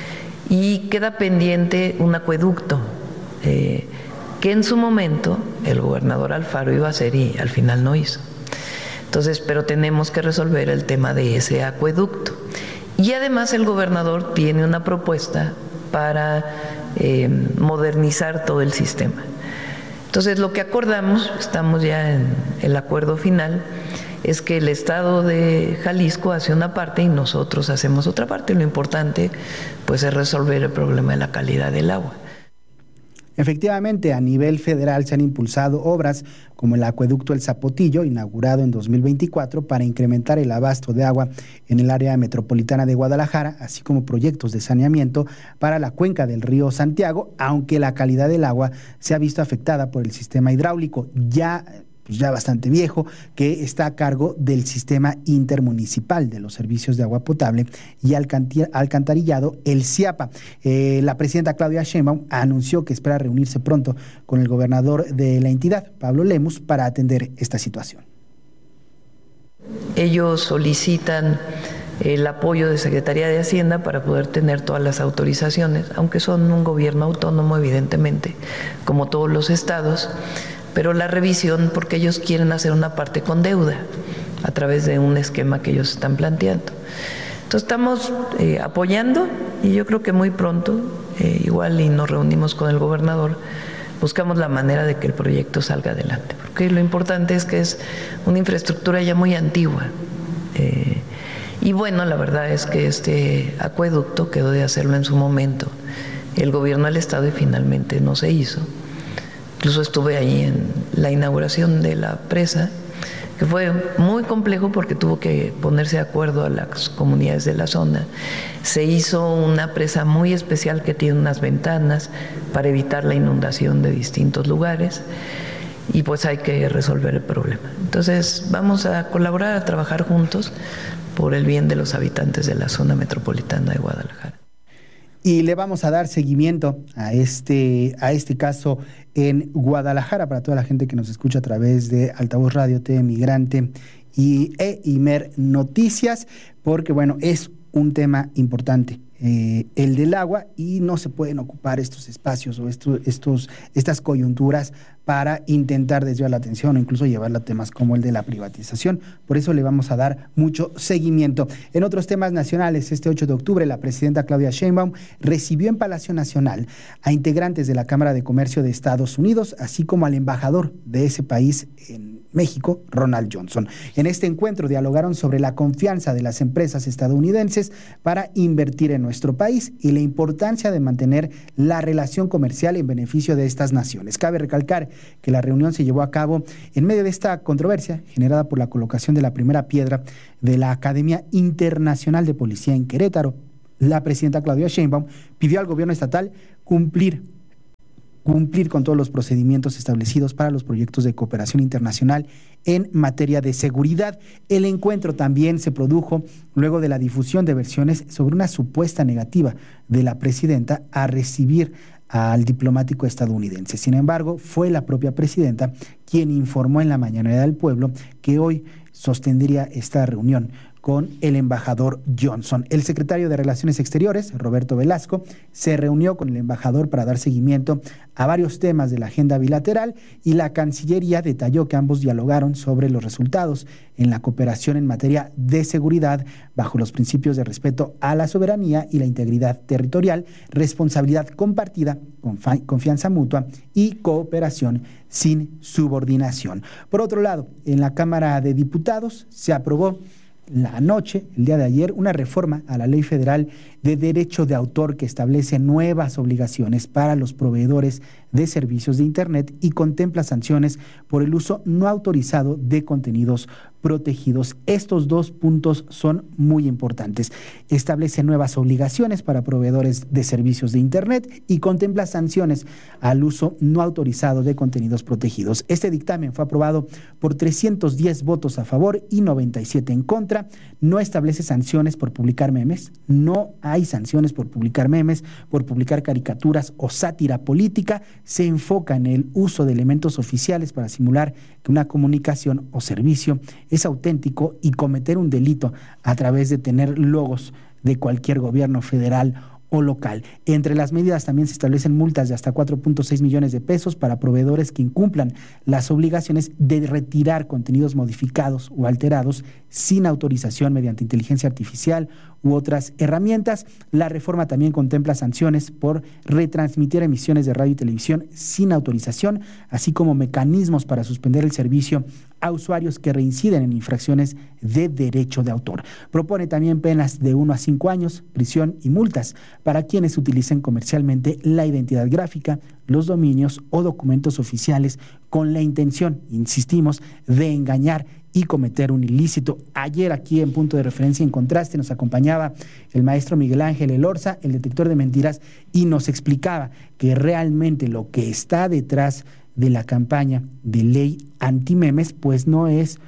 y queda pendiente un acueducto. Eh, que en su momento el gobernador Alfaro iba a hacer y al final no hizo. Entonces, pero tenemos que resolver el tema de ese acueducto. Y además el gobernador tiene una propuesta para eh, modernizar todo el sistema. Entonces, lo que acordamos, estamos ya en el acuerdo final, es que el estado de Jalisco hace una parte y nosotros hacemos otra parte. Lo importante, pues, es resolver el problema de la calidad del agua. Efectivamente, a nivel federal se han impulsado obras como el acueducto El Zapotillo, inaugurado en dos mil veinticuatro, para incrementar el abasto de agua en el área metropolitana de Guadalajara, así como proyectos de saneamiento para la cuenca del río Santiago, aunque la calidad del agua se ha visto afectada por el sistema hidráulico ya pues ya bastante viejo, que está a cargo del Sistema Intermunicipal de los Servicios de Agua Potable y Alcantarillado, el CIAPA. Eh, la presidenta Claudia Sheinbaum anunció que espera reunirse pronto con el gobernador de la entidad, Pablo Lemus, para atender esta situación. Ellos solicitan el apoyo de Secretaría de Hacienda para poder tener todas las autorizaciones, aunque son un gobierno autónomo, evidentemente, como todos los estados, pero la revisión, porque ellos quieren hacer una parte con deuda a través de un esquema que ellos están planteando. Entonces estamos eh, apoyando y yo creo que muy pronto, eh, igual y nos reunimos con el gobernador, buscamos la manera de que el proyecto salga adelante, porque lo importante es que es una infraestructura ya muy antigua. Eh, y bueno, la verdad es que este acueducto quedó de hacerlo en su momento el gobierno del estado y finalmente no se hizo. Incluso estuve ahí en la inauguración de la presa, que fue muy complejo porque tuvo que ponerse de acuerdo a las comunidades de la zona. Se hizo una presa muy especial que tiene unas ventanas para evitar la inundación de distintos lugares y pues hay que resolver el problema. Entonces vamos a colaborar, a trabajar juntos por el bien de los habitantes de la zona metropolitana de Guadalajara. Y le vamos a dar seguimiento a este, a este caso en Guadalajara para toda la gente que nos escucha a través de Altavoz Radio, T V Migrante y e Imer Noticias, porque bueno, es un tema importante, eh, el del agua, y no se pueden ocupar estos espacios o estos, estos, estas coyunturas para intentar desviar la atención o incluso llevarla a temas como el de la privatización. Por eso le vamos a dar mucho seguimiento. En otros temas nacionales, este ocho de octubre, la presidenta Claudia Sheinbaum recibió en Palacio Nacional a integrantes de la Cámara de Comercio de Estados Unidos, así como al embajador de ese país en México, Ronald Johnson. En este encuentro dialogaron sobre la confianza de las empresas estadounidenses para invertir en nuestro país y la importancia de mantener la relación comercial en beneficio de estas naciones. Cabe recalcar que la reunión se llevó a cabo en medio de esta controversia generada por la colocación de la primera piedra de la Academia Internacional de Policía en Querétaro. La presidenta Claudia Sheinbaum pidió al gobierno estatal cumplir cumplir con todos los procedimientos establecidos para los proyectos de cooperación internacional en materia de seguridad. El encuentro también se produjo luego de la difusión de versiones sobre una supuesta negativa de la presidenta a recibir al diplomático estadounidense. Sin embargo, fue la propia presidenta quien informó en la Mañanera del Pueblo que hoy sostendría esta reunión con el embajador Johnson. El secretario de Relaciones Exteriores, Roberto Velasco, se reunió con el embajador para dar seguimiento a varios temas de la agenda bilateral, y la Cancillería detalló que ambos dialogaron sobre los resultados en la cooperación en materia de seguridad bajo los principios de respeto a la soberanía y la integridad territorial, responsabilidad compartida, confi- confianza mutua y cooperación sin subordinación. Por otro lado, en la Cámara de Diputados se aprobó la noche, el día de ayer, una reforma a la Ley Federal de Derecho de Autor que establece nuevas obligaciones para los proveedores de servicios de Internet y contempla sanciones por el uso no autorizado de contenidos protegidos. Estos dos puntos son muy importantes. Establece nuevas obligaciones para proveedores de servicios de Internet y contempla sanciones al uso no autorizado de contenidos protegidos. Este dictamen fue aprobado por trescientos diez votos a favor y noventa y siete en contra. No establece sanciones por publicar memes, no hay sanciones por publicar memes, por publicar caricaturas o sátira política. Se enfoca en el uso de elementos oficiales para simular que una comunicación o servicio es auténtico y cometer un delito a través de tener logos de cualquier gobierno federal o local. Entre las medidas también se establecen multas de hasta cuatro punto seis millones de pesos para proveedores que incumplan las obligaciones de retirar contenidos modificados o alterados sin autorización mediante inteligencia artificial u otras herramientas. La reforma también contempla sanciones por retransmitir emisiones de radio y televisión sin autorización, así como mecanismos para suspender el servicio a usuarios que reinciden en infracciones de derecho de autor. Propone también penas de uno a cinco años, prisión y multas para quienes utilicen comercialmente la identidad gráfica, los dominios o documentos oficiales con la intención, insistimos, de engañar y cometer un ilícito. Ayer aquí en Punto de Referencia en Contraste nos acompañaba el maestro Miguel Ángel Elorza, el detector de mentiras, y nos explicaba que realmente lo que está detrás de la campaña de ley antimemes pues no es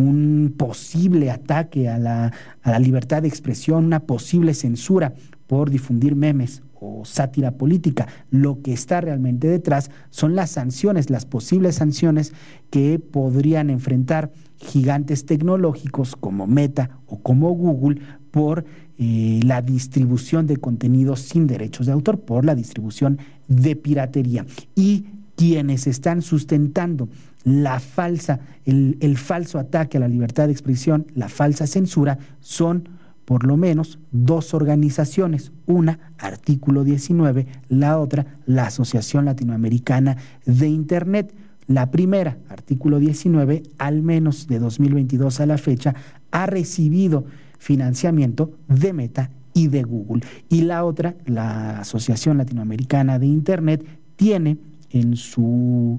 un posible ataque a la, a la libertad de expresión, una posible censura por difundir memes o sátira política. Lo que está realmente detrás son las sanciones, las posibles sanciones que podrían enfrentar gigantes tecnológicos como Meta o como Google por eh, la distribución de contenidos sin derechos de autor, por la distribución de piratería. Y quienes están sustentando la falsa, el, el falso ataque a la libertad de expresión, la falsa censura, son por lo menos dos organizaciones, una, Artículo diecinueve, la otra, la Asociación Latinoamericana de Internet. La primera, Artículo diecinueve, al menos de dos mil veintidós a la fecha, ha recibido financiamiento de Meta y de Google. Y la otra, la Asociación Latinoamericana de Internet, tiene en su,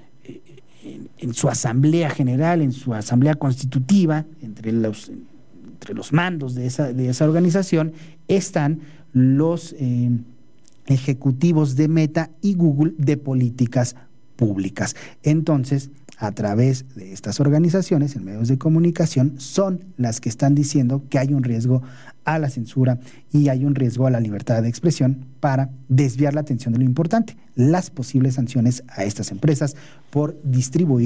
en, en su asamblea general, en su asamblea constitutiva, entre los, entre los mandos de esa, de esa organización, están los eh, ejecutivos de Meta y Google de políticas públicas. Entonces, a través de estas organizaciones en medios de comunicación, son las que están diciendo que hay un riesgo a la censura y hay un riesgo a la libertad de expresión para desviar la atención de lo importante, las posibles sanciones a estas empresas por distribuir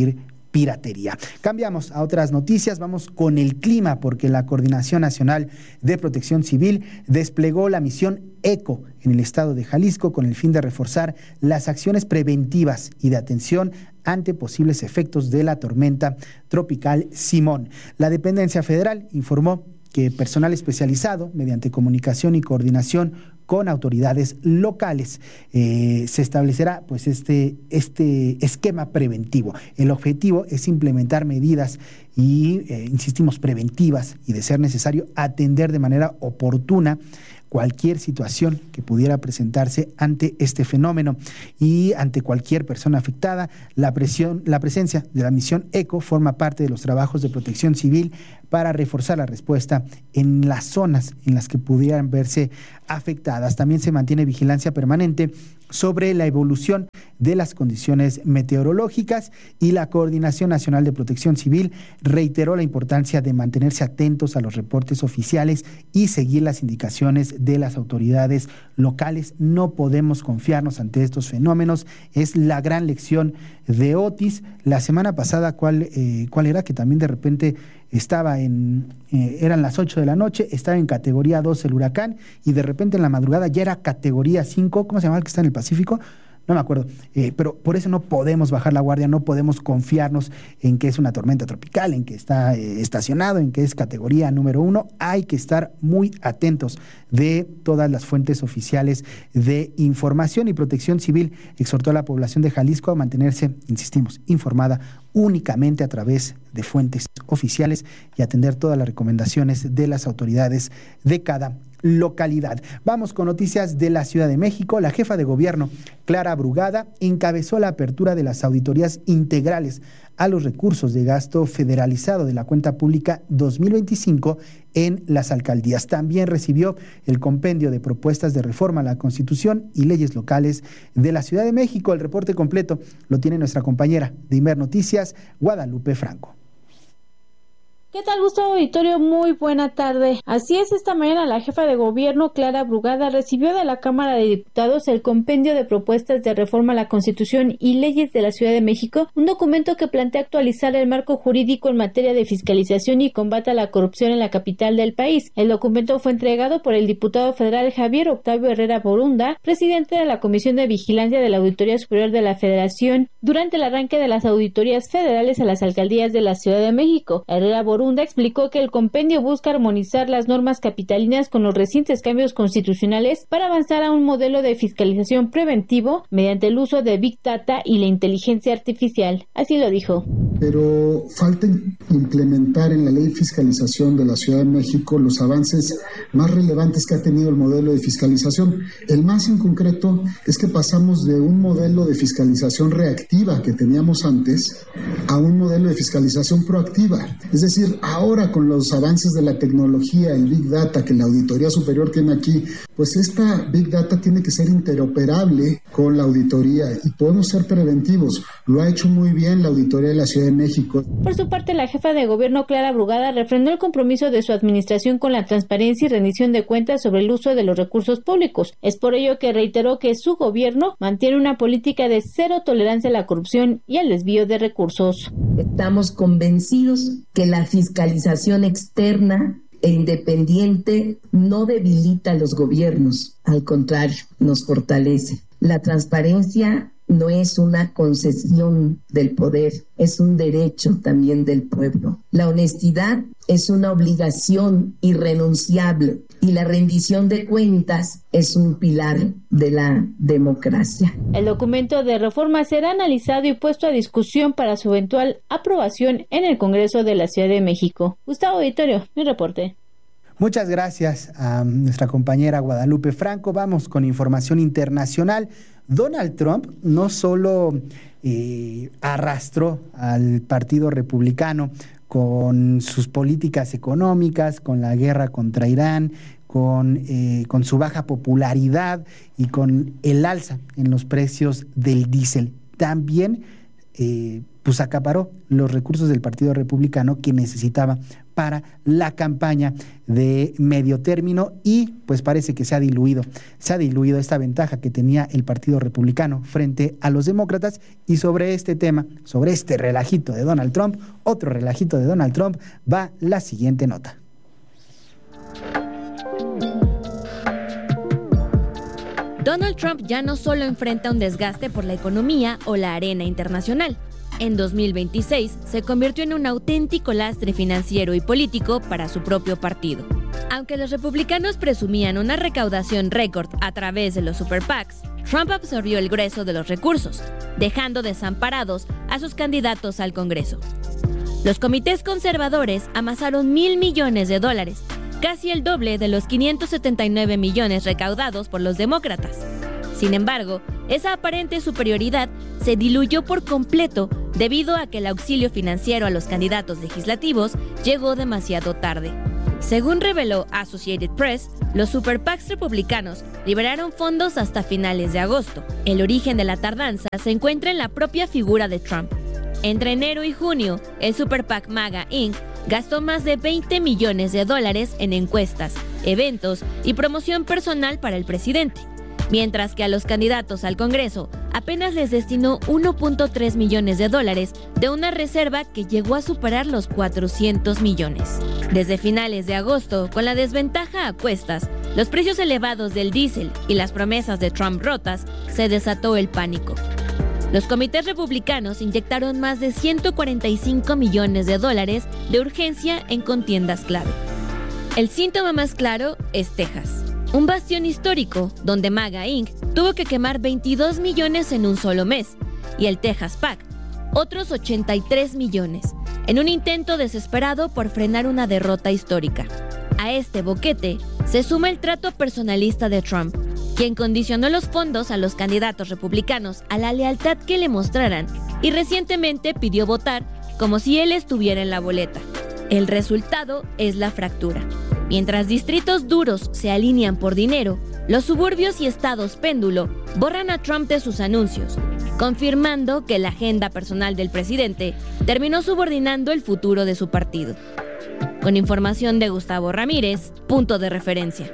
piratería. Cambiamos a otras noticias, vamos con el clima, porque la Coordinación Nacional de Protección Civil desplegó la misión ECO en el estado de Jalisco con el fin de reforzar las acciones preventivas y de atención ante posibles efectos de la tormenta tropical Simón. La dependencia federal informó que personal especializado, mediante comunicación y coordinación con autoridades locales, eh, se establecerá pues este, este esquema preventivo. El objetivo es implementar medidas y, eh, insistimos, preventivas y, de ser necesario, atender de manera oportuna cualquier situación que pudiera presentarse ante este fenómeno y ante cualquier persona afectada. La, presión, la presencia de la misión ECO forma parte de los trabajos de protección civil para reforzar la respuesta en las zonas en las que pudieran verse afectadas. También se mantiene vigilancia permanente sobre la evolución de las condiciones meteorológicas, y la Coordinación Nacional de Protección Civil reiteró la importancia de mantenerse atentos a los reportes oficiales y seguir las indicaciones de las autoridades locales. No podemos confiarnos ante estos fenómenos, es la gran lección de Otis. La semana pasada, ¿cuál, eh, cuál era? Que también de repente estaba en, eh, eran las ocho de la noche, estaba en categoría dos el huracán, y de repente en la madrugada ya era categoría cinco, ¿cómo se llama el que está en el Pacífico? No me acuerdo, eh, pero por eso no podemos bajar la guardia, no podemos confiarnos en que es una tormenta tropical, en que está eh, estacionado, en que es categoría número uno. Hay que estar muy atentos de todas las fuentes oficiales de información, y Protección Civil exhortó a la población de Jalisco a mantenerse, insistimos, informada únicamente a través de fuentes oficiales y atender todas las recomendaciones de las autoridades de cada localidad. Vamos con noticias de la Ciudad de México. La jefa de gobierno, Clara Brugada, encabezó la apertura de las auditorías integrales a los recursos de gasto federalizado de la cuenta pública dos mil veinticinco en las alcaldías. También recibió el compendio de propuestas de reforma a la Constitución y leyes locales de la Ciudad de México. El reporte completo lo tiene nuestra compañera de Imer Noticias, Guadalupe Franco. ¿Qué tal, Gustavo Auditorio? Muy buena tarde. Así es, esta mañana la jefa de gobierno, Clara Brugada, recibió de la Cámara de Diputados el compendio de propuestas de reforma a la Constitución y leyes de la Ciudad de México, un documento que plantea actualizar el marco jurídico en materia de fiscalización y combate a la corrupción en la capital del país. El documento fue entregado por el diputado federal Javier Octavio Herrera Borunda, presidente de la Comisión de Vigilancia de la Auditoría Superior de la Federación, durante el arranque de las auditorías federales a las alcaldías de la Ciudad de México. Herrera Borunda Borunda explicó que el compendio busca armonizar las normas capitalinas con los recientes cambios constitucionales para avanzar a un modelo de fiscalización preventivo mediante el uso de Big Data y la inteligencia artificial. Así lo dijo. Pero falta implementar en la ley de fiscalización de la Ciudad de México los avances más relevantes que ha tenido el modelo de fiscalización. El más en concreto es que pasamos de un modelo de fiscalización reactiva que teníamos antes a un modelo de fiscalización proactiva. Es decir, ahora con los avances de la tecnología, el Big Data que la Auditoría Superior tiene aquí, pues esta Big Data tiene que ser interoperable con la auditoría y podemos ser preventivos. Lo ha hecho muy bien la Auditoría de la Ciudad de México. Por su parte, la jefa de gobierno, Clara Brugada, refrendó el compromiso de su administración con la transparencia y rendición de cuentas sobre el uso de los recursos públicos. Es por ello que reiteró que su gobierno mantiene una política de cero tolerancia a la corrupción y al desvío de recursos. Estamos convencidos que la fiscalización externa e independiente no debilita a los gobiernos, al contrario, nos fortalece. La transparencia no es una concesión del poder, es un derecho también del pueblo. La honestidad es una obligación irrenunciable y la rendición de cuentas es un pilar de la democracia. El documento de reforma será analizado y puesto a discusión para su eventual aprobación en el Congreso de la Ciudad de México. Gustavo Auditorio, mi reporte. Muchas gracias a nuestra compañera Guadalupe Franco. Vamos con información internacional. Donald Trump no solo eh, arrastró al Partido Republicano con sus políticas económicas, con la guerra contra Irán, con, eh, con su baja popularidad y con el alza en los precios del diésel. También eh, pues acaparó los recursos del Partido Republicano que necesitaba para la campaña de medio término y pues parece que se ha diluido, se ha diluido esta ventaja que tenía el Partido Republicano frente a los demócratas. Y sobre este tema, sobre este relajito de Donald Trump, otro relajito de Donald Trump, va la siguiente nota. Donald Trump ya no solo enfrenta un desgaste por la economía o la arena internacional. En dos mil veintiséis se convirtió en un auténtico lastre financiero y político para su propio partido. Aunque los republicanos presumían una recaudación récord a través de los super PACs, Trump absorbió el grueso de los recursos, dejando desamparados a sus candidatos al Congreso. Los comités conservadores amasaron mil millones de dólares, casi el doble de los quinientos setenta y nueve millones recaudados por los demócratas. Sin embargo, esa aparente superioridad se diluyó por completo debido a que el auxilio financiero a los candidatos legislativos llegó demasiado tarde. Según reveló Associated Press, los super PACs republicanos liberaron fondos hasta finales de agosto. El origen de la tardanza se encuentra en la propia figura de Trump. Entre enero y junio, el super PAC MAGA incorporated gastó más de veinte millones de dólares en encuestas, eventos y promoción personal para el presidente, mientras que a los candidatos al Congreso apenas les destinó uno punto tres millones de dólares de una reserva que llegó a superar los cuatrocientos millones. Desde finales de agosto, con la desventaja a cuestas, los precios elevados del diésel y las promesas de Trump rotas, se desató el pánico. Los comités republicanos inyectaron más de ciento cuarenta y cinco millones de dólares de urgencia en contiendas clave. El síntoma más claro es Texas, un bastión histórico donde MAGA incorporated tuvo que quemar veintidós millones en un solo mes, y el Texas PAC, otros ochenta y tres millones, en un intento desesperado por frenar una derrota histórica. A este boquete se suma el trato personalista de Trump, quien condicionó los fondos a los candidatos republicanos a la lealtad que le mostraran y recientemente pidió votar como si él estuviera en la boleta. El resultado es la fractura. Mientras distritos duros se alinean por dinero, los suburbios y estados péndulo borran a Trump de sus anuncios, confirmando que la agenda personal del presidente terminó subordinando el futuro de su partido. Con información de Gustavo Ramírez, punto de referencia.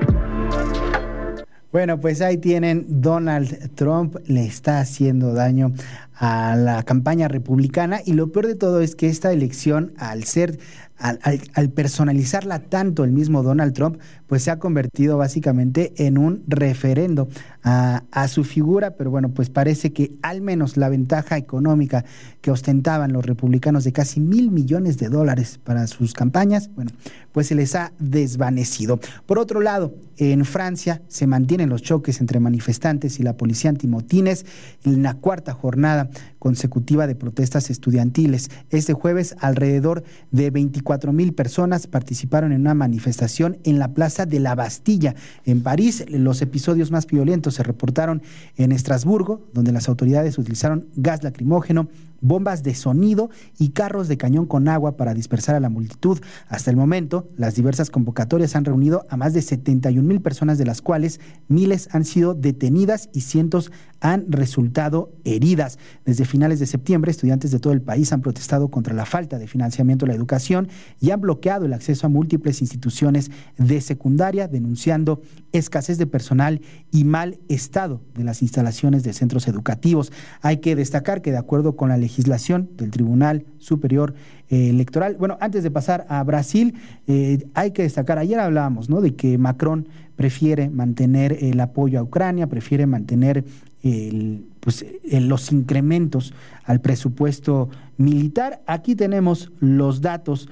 Bueno, pues ahí tienen, Donald Trump le está haciendo daño a la campaña republicana y lo peor de todo es que esta elección, al ser, al, al, al personalizarla tanto el mismo Donald Trump, pues se ha convertido básicamente en un referendo a, a su figura, pero bueno, pues parece que al menos la ventaja económica que ostentaban los republicanos de casi mil millones de dólares para sus campañas, bueno, pues se les ha desvanecido. Por otro lado, en Francia se mantienen los choques entre manifestantes y la policía antimotines en la cuarta jornada consecutiva de protestas estudiantiles. Este jueves, alrededor de veinticuatro mil personas participaron en una manifestación en la Plaza de la Bastilla, en París. Los episodios más violentos se reportaron en Estrasburgo, donde las autoridades utilizaron gas lacrimógeno, bombas de sonido y carros de cañón con agua para dispersar a la multitud. Hasta el momento, las diversas convocatorias han reunido a más de setenta y un mil personas, de las cuales miles han sido detenidas y cientos han resultado heridas. Desde finales de septiembre, estudiantes de todo el país han protestado contra la falta de financiamiento a la educación y han bloqueado el acceso a múltiples instituciones de secundaria, denunciando escasez de personal y mal estado de las instalaciones de centros educativos. Hay que destacar que, de acuerdo con la legislación del Tribunal Superior eh, Electoral, bueno, antes de pasar a Brasil, eh, hay que destacar, ayer hablábamos, ¿no?, de que Macron prefiere mantener el apoyo a Ucrania, prefiere mantener el, pues, el, los incrementos al presupuesto militar. Aquí tenemos los datos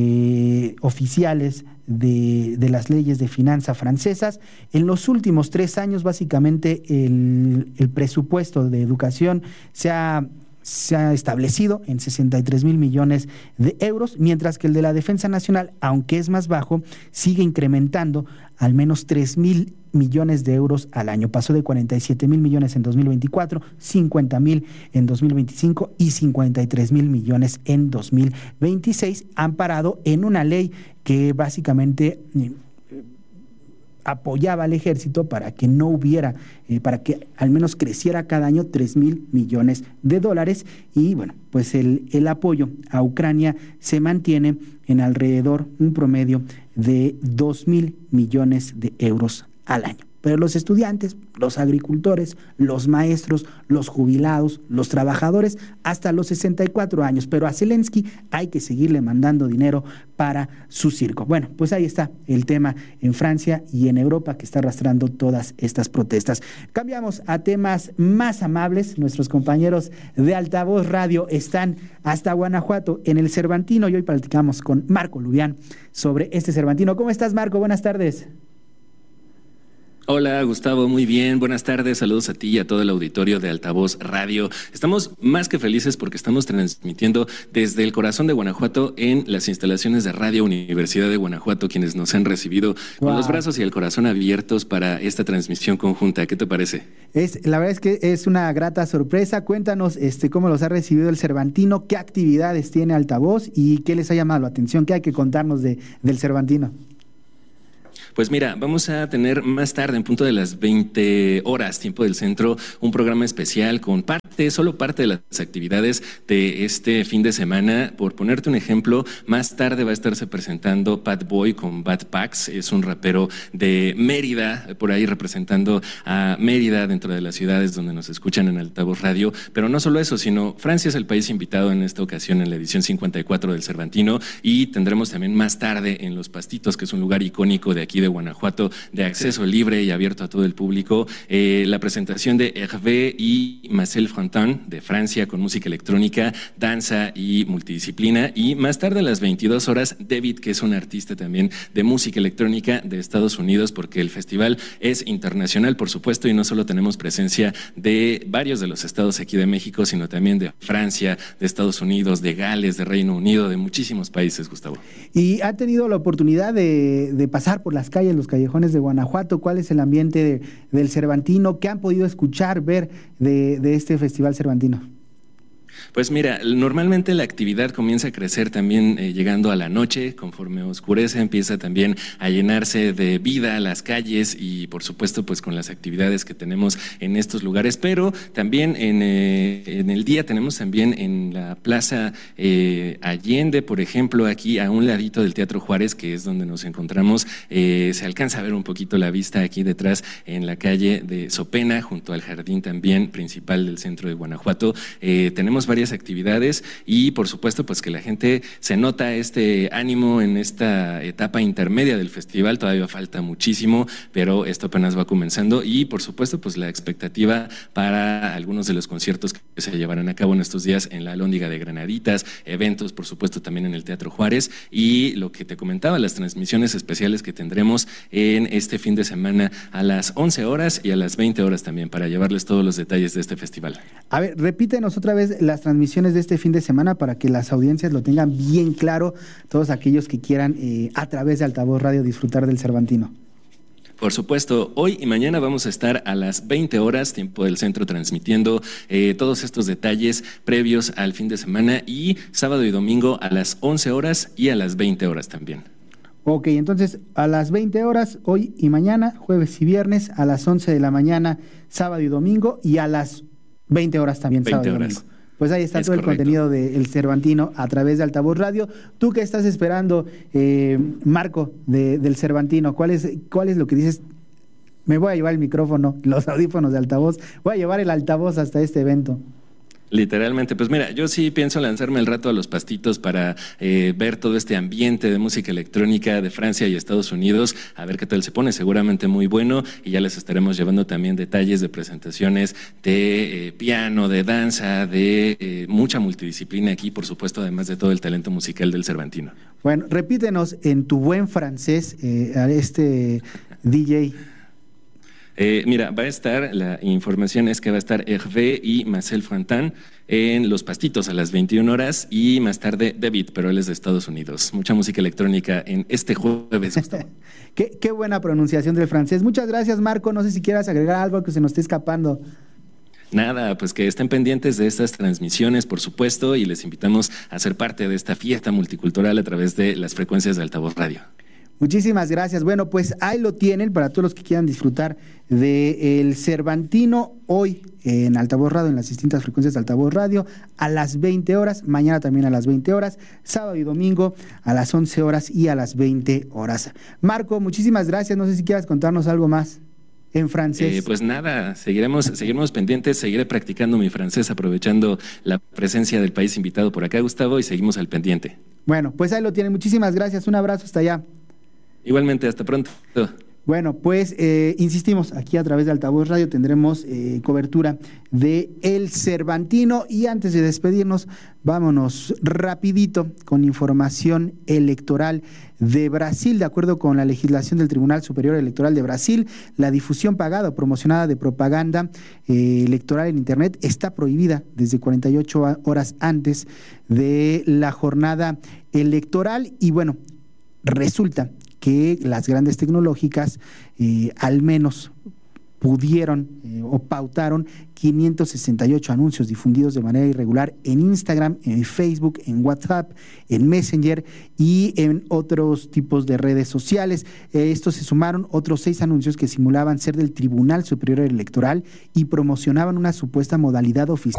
eh, oficiales de, de las leyes de finanzas francesas. En los últimos tres años, básicamente, el, el presupuesto de educación se ha se ha establecido en sesenta y tres mil millones de euros, mientras que el de la Defensa Nacional, aunque es más bajo, sigue incrementando al menos tres mil millones de euros al año. Pasó de cuarenta y siete mil millones en dos mil veinticuatro, cincuenta mil en dos mil veinticinco y cincuenta y tres mil millones en dos mil veintiséis, amparado en una ley que básicamente apoyaba al ejército para que no hubiera, eh, para que al menos creciera cada año tres mil millones de dólares. Y bueno, pues el, el apoyo a Ucrania se mantiene en alrededor un promedio de dos mil millones de euros al año. Pero los estudiantes, los agricultores, los maestros, los jubilados, los trabajadores, hasta los sesenta y cuatro años. Pero a Zelensky hay que seguirle mandando dinero para su circo. Bueno, pues ahí está el tema en Francia y en Europa que está arrastrando todas estas protestas. Cambiamos a temas más amables. Nuestros compañeros de Altavoz Radio están hasta Guanajuato en el Cervantino y hoy platicamos con Marco Lubián sobre este Cervantino. ¿Cómo estás, Marco? Buenas tardes. Hola Gustavo, muy bien, buenas tardes, saludos a ti y a todo el auditorio de Altavoz Radio. Estamos más que felices porque estamos transmitiendo desde el corazón de Guanajuato en las instalaciones de Radio Universidad de Guanajuato, quienes nos han recibido wow. con los brazos y el corazón abiertos para esta transmisión conjunta. ¿Qué te parece? Es, la verdad es que es una grata sorpresa. Cuéntanos este, cómo los ha recibido el Cervantino, qué actividades tiene Altavoz y qué les ha llamado la atención, qué hay que contarnos de, del Cervantino. Pues mira, vamos a tener más tarde, en punto de las veinte horas, tiempo del centro, un programa especial con parte, solo parte de las actividades de este fin de semana. Por ponerte un ejemplo, más tarde va a estarse presentando Bad Boy con Bad Pax, es un rapero de Mérida, por ahí representando a Mérida dentro de las ciudades donde nos escuchan en Altavoz Radio. Pero no solo eso, sino Francia es el país invitado en esta ocasión en la edición cincuenta y cuatro del Cervantino, y tendremos también más tarde en Los Pastitos, que es un lugar icónico de aquí de Guanajuato, de acceso libre y abierto a todo el público, eh, la presentación de Hervé y Marcel Frontin de Francia con música electrónica, danza y multidisciplina, y más tarde a las veintidós horas David, que es un artista también de música electrónica de Estados Unidos, porque el festival es internacional, por supuesto, y no solo tenemos presencia de varios de los estados aquí de México, sino también de Francia, de Estados Unidos, de Gales, de Reino Unido, de muchísimos países, Gustavo. ¿Y ha tenido la oportunidad de, de pasar por las calles, los callejones de Guanajuato? ¿Cuál es el ambiente de, del Cervantino? ¿Qué han podido escuchar, ver de, de este Festival Cervantino? Pues mira, normalmente la actividad comienza a crecer también eh, llegando a la noche, conforme oscurece empieza también a llenarse de vida las calles y por supuesto pues con las actividades que tenemos en estos lugares, pero también en, eh, en el día tenemos también en la Plaza eh, Allende, por ejemplo, aquí a un ladito del Teatro Juárez, que es donde nos encontramos, eh, se alcanza a ver un poquito la vista aquí detrás en la calle de Sopena, junto al jardín también principal del centro de Guanajuato. Eh, tenemos varias actividades y por supuesto pues que la gente se nota este ánimo en esta etapa intermedia del festival. Todavía falta muchísimo, pero esto apenas va comenzando y por supuesto pues la expectativa para algunos de los conciertos que se llevarán a cabo en estos días en la Alhóndiga de Granaditas, eventos por supuesto también en el Teatro Juárez y lo que te comentaba, las transmisiones especiales que tendremos en este fin de semana a las once horas y a las veinte horas también, para llevarles todos los detalles de este festival. A ver, repítenos otra vez las transmisiones de este fin de semana para que las audiencias lo tengan bien claro, todos aquellos que quieran eh, a través de Altavoz Radio disfrutar del Cervantino. Por supuesto, hoy y mañana vamos a estar a las veinte horas, tiempo del centro, transmitiendo eh, todos estos detalles previos al fin de semana, y sábado y domingo a las once horas y a las veinte horas también. Ok, entonces a las veinte horas hoy y mañana, jueves y viernes, a las once de la mañana, sábado y domingo, y a las veinte horas también, sábado y domingo. Pues ahí está es todo correcto. El contenido del Cervantino a través de Altavoz Radio. ¿Tú qué estás esperando, eh, Marco, de, del Cervantino? ¿Cuál es, ¿Cuál es lo que dices? Me voy a llevar el micrófono, los audífonos de altavoz, voy a llevar el altavoz hasta este evento. Literalmente, pues mira, yo sí pienso lanzarme el rato a Los Pastitos para eh, ver todo este ambiente de música electrónica de Francia y Estados Unidos, a ver qué tal se pone, seguramente muy bueno, y ya les estaremos llevando también detalles de presentaciones de eh, piano, de danza, de eh, mucha multidisciplina aquí, por supuesto, además de todo el talento musical del Cervantino. Bueno, repítenos en tu buen francés eh, a este D J. Eh, mira, va a estar, la información es que va a estar Hervé y Marcel Frontin en Los Pastitos a las veintiuna horas y más tarde David, pero él es de Estados Unidos. Mucha música electrónica en este jueves, Gustavo. qué, qué buena pronunciación del francés. Muchas gracias, Marco. No sé si quieras agregar algo que se nos esté escapando. Nada, pues que estén pendientes de estas transmisiones, por supuesto, y les invitamos a ser parte de esta fiesta multicultural a través de las frecuencias de Altavoz Radio. Muchísimas gracias. Bueno, pues ahí lo tienen para todos los que quieran disfrutar del Cervantino hoy en Altavoz Radio, en las distintas frecuencias de Altavoz Radio, a las veinte horas, mañana también a las veinte horas, sábado y domingo a las once horas y a las veinte horas. Marco, muchísimas gracias. No sé si quieras contarnos algo más en francés. Eh, pues nada, seguiremos, seguiremos pendientes, seguiré practicando mi francés, aprovechando la presencia del país invitado por acá, Gustavo, y seguimos al pendiente. Bueno, pues ahí lo tienen. Muchísimas gracias. Un abrazo hasta allá. Igualmente, hasta pronto. Bueno, pues eh, insistimos, aquí a través de Altavoz Radio tendremos eh, cobertura de El Cervantino, y antes de despedirnos, vámonos rapidito con información electoral de Brasil. De acuerdo con la legislación del Tribunal Superior Electoral de Brasil, la difusión pagada o promocionada de propaganda eh, electoral en Internet está prohibida desde cuarenta y ocho horas antes de la jornada electoral. Y bueno, resulta que las grandes tecnológicas eh, al menos pudieron eh, o pautaron quinientos sesenta y ocho anuncios difundidos de manera irregular en Instagram, en Facebook, en WhatsApp, en Messenger y en otros tipos de redes sociales. Eh, estos se sumaron otros seis anuncios que simulaban ser del Tribunal Superior Electoral y promocionaban una supuesta modalidad oficial